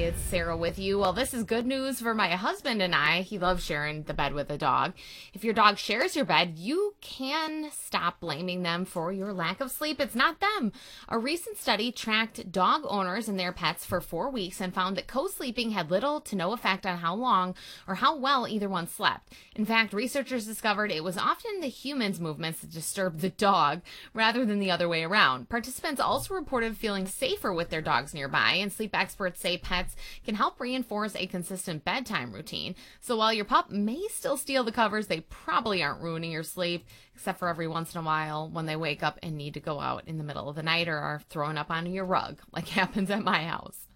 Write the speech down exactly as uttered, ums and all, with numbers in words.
it's Sarah with you. Well, this is good news for my husband and I. He loves sharing the bed with a dog. If your dog shares your bed, you can stop blaming them for your lack of sleep. It's not them. A recent study tracked dog owners and their pets for four weeks and found that co-sleeping had little to no effect on how long or how well either one slept. In fact, researchers discovered it was often the human's movements that disturbed the dog rather than the other way around. Participants also reported feeling safer with their dogs nearby, and sleep experts say pets can help reinforce a consistent bedtime routine. So while your pup may still steal the covers, they probably aren't ruining your sleep, except for every once in a while when they wake up and need to go out in the middle of the night or are thrown up onto your rug, like happens at my house.